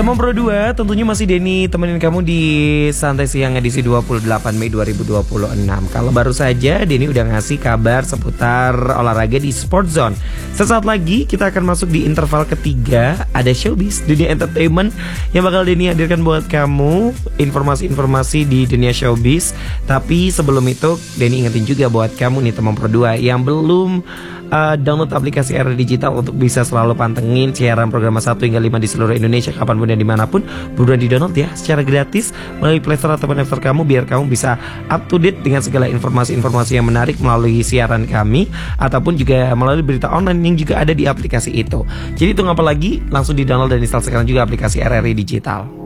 Teman Pro 2, tentunya masih Denny temenin kamu di Santai Siang edisi 28 Mei 2026. Kalau baru saja Denny udah ngasih kabar seputar olahraga di Sport Zone. Sesaat lagi kita akan masuk di interval ketiga. Ada showbiz, dunia entertainment yang bakal Denny hadirkan buat kamu, informasi-informasi di dunia showbiz. Tapi sebelum itu Denny ingetin juga buat kamu nih teman Pro 2 yang belum download aplikasi RRI Digital untuk bisa selalu pantengin siaran program 1 hingga 5 di seluruh Indonesia kapanpun dan dimanapun. Buruan di download ya secara gratis melalui Play Store ataupun App Store kamu, biar kamu bisa up to date dengan segala informasi-informasi yang menarik melalui siaran kami ataupun juga melalui berita online yang juga ada di aplikasi itu. Jadi tunggu apa lagi, langsung di download dan install sekarang juga aplikasi RRI Digital.